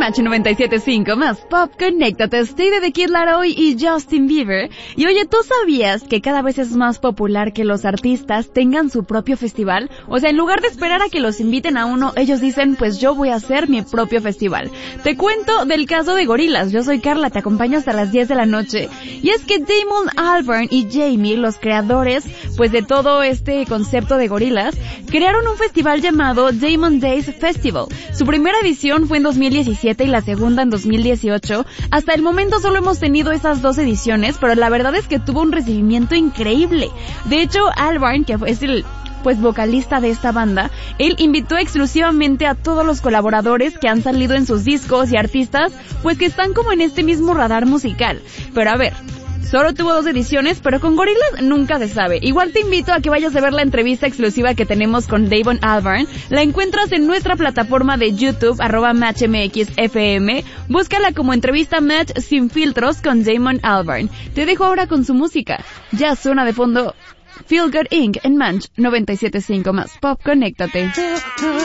Match 97.5 más Pop, conéctate. Stay de The Kid Laroi y Justin Bieber. Y oye, ¿tú sabías que cada vez es más popular que los artistas tengan su propio festival? O sea, en lugar de esperar a que los inviten a uno, ellos dicen, pues yo voy a hacer mi propio festival. Te cuento del caso de Gorillaz. Yo soy Carla, te acompaño hasta las 10 de la noche. Y es que Damon Albarn y Jamie, los creadores, pues de todo este concepto de Gorillaz, crearon un festival llamado Damon Days Festival. Su primera edición fue en 2017 y la segunda en 2018. Hasta el momento solo hemos tenido esas dos ediciones, pero la verdad es que tuvo un recibimiento increíble. De hecho, Albarn, que es el vocalista de esta banda, él invitó exclusivamente a todos los colaboradores que han salido en sus discos y artistas, pues que están como en este mismo radar musical. Pero a ver, solo tuvo 2 ediciones, pero con Gorillaz nunca se sabe. Igual te invito a que vayas a ver la entrevista exclusiva que tenemos con Damon Albarn. La encuentras en nuestra plataforma de YouTube, @MatchMXFM. Búscala como entrevista Match sin filtros con Damon Albarn. Te dejo ahora con su música. Ya suena de fondo Feel Good Inc. en Match 97.5 más Pop, conéctate.